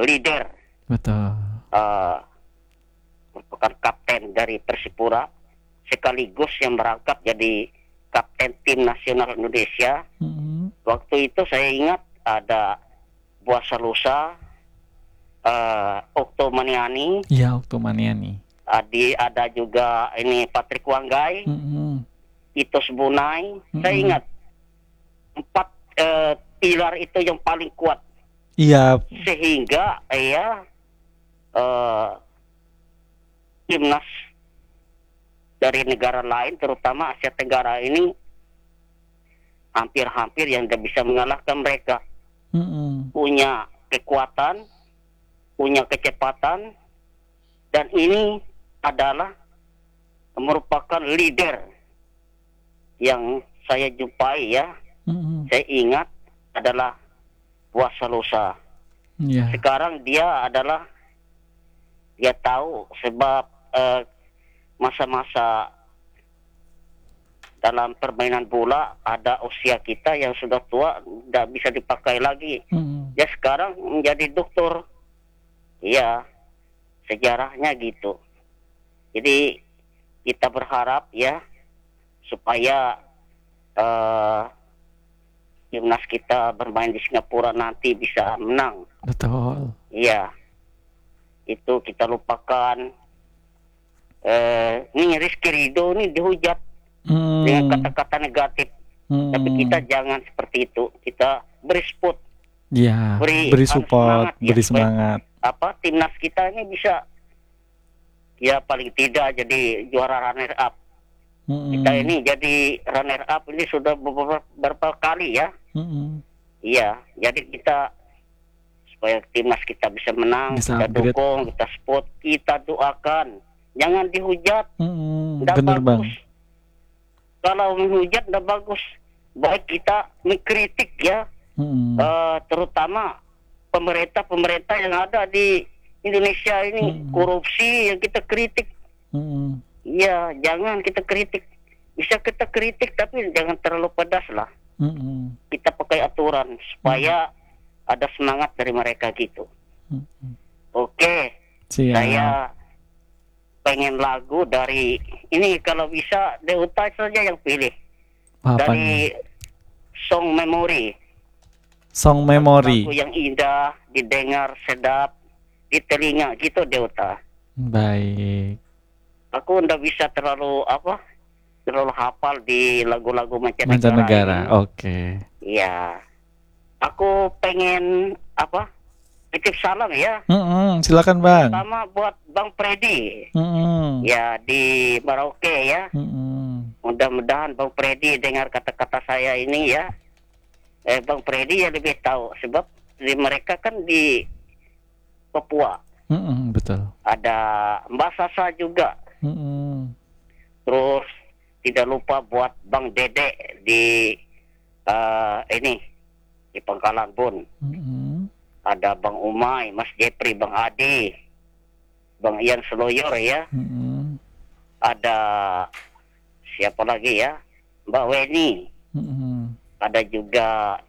leader, Betul. eh, merupakan kapten dari Persipura, sekaligus yang merangkap jadi kapten tim nasional Indonesia. Waktu itu saya ingat ada Buas Salusa, Okto Maniani, Iya, Oktomania nih. ada juga ini Patrick Wanggai, Itos Bunai. Saya ingat empat pilar itu yang paling kuat, Iya, sehingga timnas dari negara lain, terutama Asia Tenggara ini, hampir-hampir yang tidak bisa mengalahkan mereka. Punya kekuatan, punya kecepatan, dan ini adalah merupakan leader yang saya jumpai ya. Saya ingat adalah Buas Salusa. iya. Sekarang dia tahu sebab masa-masa dalam permainan bola ada usia kita yang sudah tua, tidak bisa dipakai lagi. Dia sekarang menjadi dokter. Iya, sejarahnya gitu. Jadi kita berharap ya supaya timnas kita bermain di Singapura nanti bisa menang. Betul. Iya, itu kita lupakan. Ini Rizky Ridho ini dihujat dengan kata-kata negatif. Tapi kita jangan seperti itu. Kita beri support, Iya, beri support, beri semangat. Timnas kita ini bisa ya paling tidak jadi juara runner up. Kita ini jadi runner up ini sudah beberapa kali ya. Iya, jadi kita supaya timnas kita bisa menang, Bisa kita upgrade. dukung, kita support, kita doakan. Jangan dihujat, tidak Bener bagus. Bang. Kalau menghujat tidak bagus. Baik kita mengkritik ya, terutama pemerintah yang ada di Indonesia ini korupsi yang kita kritik. Iya, jangan kita kritik. Bisa kita kritik tapi jangan terlalu pedas lah. Kita pakai aturan supaya ada semangat dari mereka gitu. Oke, Siap. saya pengen lagu dari ini, kalau bisa Deuta saja yang pilih. Apa Dari nih? Song Memory. Song Memory. Lagu yang indah, didengar sedap di telinga gitu Deuta. Baik. Aku ndak bisa terlalu hafal di lagu-lagu Mancanegara. ini. Oke. Iya. Aku pengen titip salam ya. Silakan Bang. Sama buat Bang Freddy. Ya di Merauke ya. Mudah-mudahan Bang Freddy dengar kata-kata saya ini ya. Bang Freddy ya lebih tahu sebab mereka kan di Papua. Betul. Ada Mbak Sasa juga. Terus tidak lupa buat Bang Dede di di Pangkalan Bun. Ada Bang Umay, Mas Jepri, Bang Adi, Bang Ian Seloyor ya. Ada siapa lagi ya? Mbak Weni. Ada juga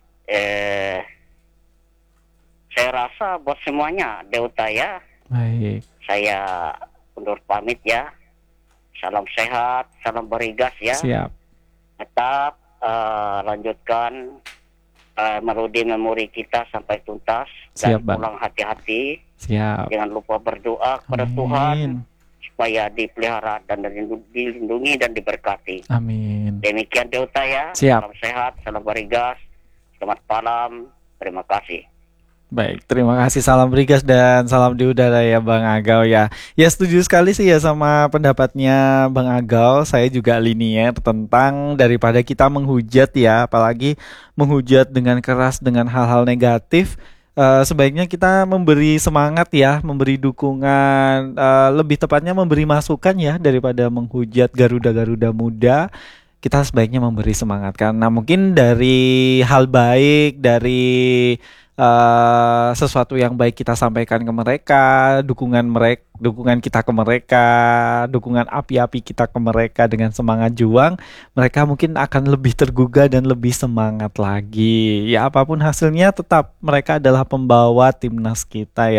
saya rasa buat semuanya Deuta ya. Baik. Saya undur pamit ya. Salam sehat, salam berigas ya. Siap. Tetap lanjutkan melodi memori kita sampai tuntas. Siap, Dan Bang. pulang hati-hati. Siap. Jangan lupa berdoa kepada Amin. Tuhan supaya dipelihara dan dilindungi dan diberkati. Amin. Demikian Deuta ya. Siap. Salam sehat, salam berigas. Selamat malam. Terima kasih. Baik, terima kasih, salam berigas dan salam di udara ya Bang Agau ya. Ya setuju sekali sih ya sama pendapatnya Bang Agau. Saya juga linier tentang daripada kita menghujat ya, apalagi menghujat dengan keras dengan hal-hal negatif. Sebaiknya kita memberi semangat ya, memberi dukungan, lebih tepatnya memberi masukan ya daripada menghujat Garuda-Garuda muda. Kita sebaiknya memberi semangat karena mungkin dari hal baik, dari sesuatu yang baik kita sampaikan ke mereka, dukungan kita ke mereka, dukungan api-api kita ke mereka dengan semangat juang, mereka mungkin akan lebih tergugah dan lebih semangat lagi. Ya apapun hasilnya tetap mereka adalah pembawa timnas kita ya.